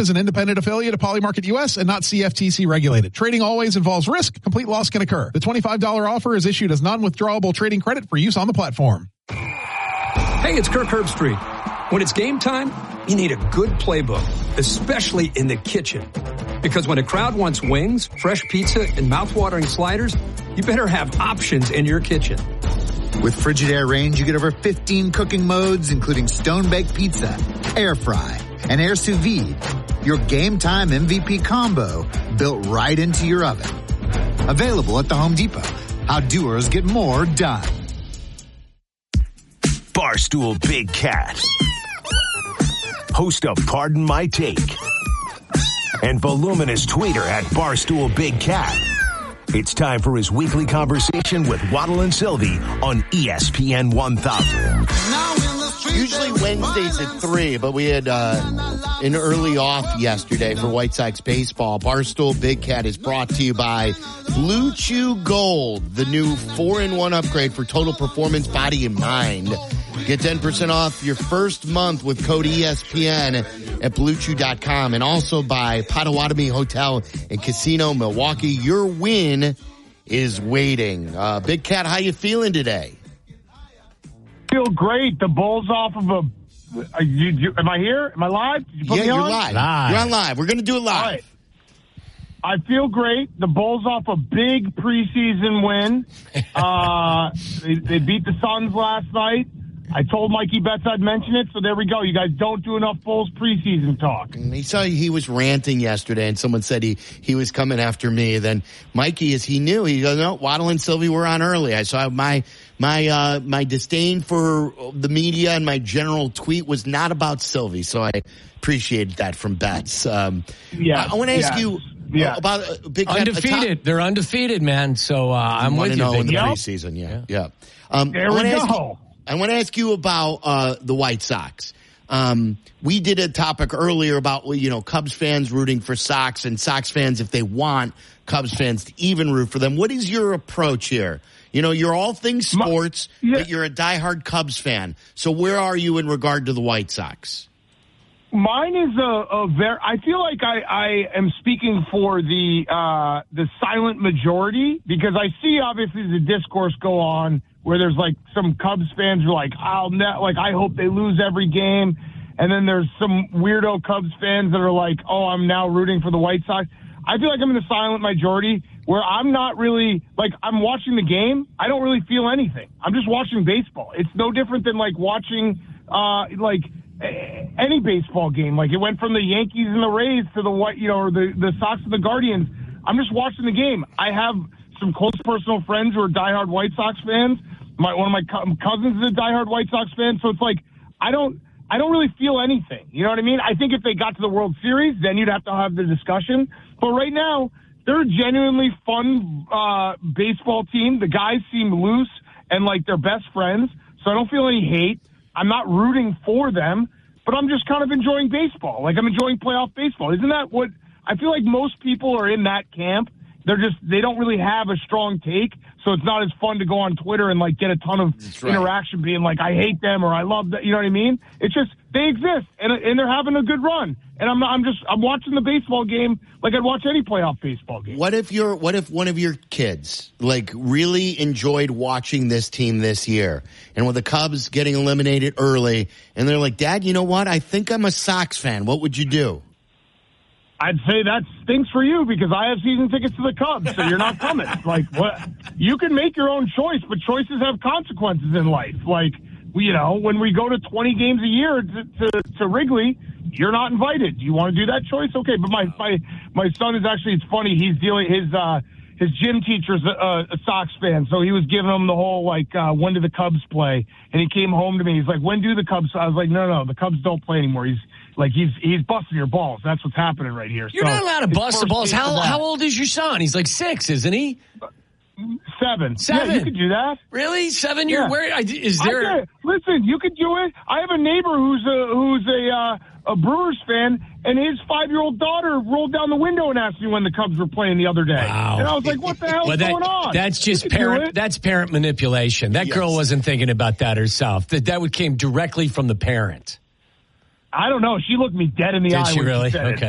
is an independent affiliate of Polymarket US and not CFTC regulated. Trading always involves risk. Complete loss can occur. The $25 offer is issued as non-withdrawable trading credit for use on the platform. Hey, it's Kirk Herbstreit. When it's game time, you need a good playbook, especially in the kitchen. Because when a crowd wants wings, fresh pizza, and mouth-watering sliders, you better have options in your kitchen. With Frigidaire Range, you get over 15 cooking modes, including stone-baked pizza, air fry, and air sous vide. Your game time MVP combo built right into your oven. Available at the Home Depot. How doers get more done. Barstool Big Cat, host of Pardon My Take, and voluminous tweeter at Barstool Big Cat. It's time for his weekly conversation with Waddle and Sylvie on ESPN 1000. Usually Wednesdays at 3, but we had an early off yesterday for White Sox baseball. Barstool Big Cat is brought to you by Blue Chew Gold, the new 4-in-1 upgrade for total performance, body, and mind. Get 10% off your first month with code ESPN at BlueChew.com, and also by Potawatomi Hotel and Casino Milwaukee. Your win is waiting. Big Cat, how you feeling today? Feel great. The Bulls off of a. Am I here? Am I live? Did you put me on? You're live. You're on live. We're going to do it live. All right. I feel great. The Bulls off a big preseason win. They beat the Suns last night. I told Mikey Betts I'd mention it, so there we go. You guys don't do enough Bulls preseason talk. He saw he was ranting yesterday, and someone said he was coming after me. Then Mikey, as he knew, he goes, no, Waddle and Sylvie were on early. I saw my disdain for the media and my general tweet was not about Sylvie, so I appreciated that from Betts. I want to ask you about Big Cat. Undefeated. They're undefeated, man. So I'm with you. In the preseason, yeah. There we go. I want to ask you about the White Sox. We did a topic earlier about, Cubs fans rooting for Sox and Sox fans, if they want Cubs fans to even root for them. What is your approach here? You're all things sports, but you're a diehard Cubs fan. So where are you in regard to the White Sox? Mine is I feel like I am speaking for the silent majority, because I see obviously the discourse go on where there's like some Cubs fans who are like, I hope they lose every game. And then there's some weirdo Cubs fans that are like, oh, I'm now rooting for the White Sox. I feel like I'm in the silent majority where I'm not really, I'm watching the game. I don't really feel anything. I'm just watching baseball. It's no different than watching, any baseball game. It went from the Yankees and the Rays to the or the Sox and the Guardians. I'm just watching the game. I have some close personal friends who are diehard White Sox fans. One of my cousins is a diehard White Sox fan. So it's I don't really feel anything. You know what I mean? I think if they got to the World Series, then you'd have to have the discussion. But right now, they're a genuinely fun baseball team. The guys seem loose and like they're best friends. So I don't feel any hate. I'm not rooting for them, but I'm just kind of enjoying baseball. I'm enjoying playoff baseball. Isn't that what I feel like most people are in that camp? They don't really have a strong take, so it's not as fun to go on Twitter and get a ton of interaction being like, I hate them or I love that. You know what I mean? It's just, they exist and they're having a good run. And I'm watching the baseball game like I'd watch any playoff baseball game. What if one of your kids really enjoyed watching this team this year, and with the Cubs getting eliminated early, and they're like, Dad, you know what? I think I'm a Sox fan. What would you do? I'd say that stinks for you because I have season tickets to the Cubs, so you're not coming. What? You can make your own choice, but choices have consequences in life. When we go to 20 games a year to Wrigley, you're not invited. Do you want to do that choice? Okay, but my son is actually, it's funny, he's dealing, his gym teacher's a Sox fan, so he was giving him the whole, when do the Cubs play? And he came home to me, he's like, when do the Cubs? I was like, no, the Cubs don't play anymore. He's busting your balls. That's what's happening right here. You're not allowed to bust the balls. How old is your son? He's 6, isn't he? 7. Yeah, you could do that. Really? 7 years? Yeah. Where is there? Listen, you could do it. I have a neighbor who's a Brewers fan, and his 5-year-old daughter rolled down the window and asked me when the Cubs were playing the other day. Wow. And I was like, what the hell is going on? That's just parent manipulation. That girl wasn't thinking about that herself. That came directly from the parent. I don't know. She looked me dead in the eye. Did she really? She said okay.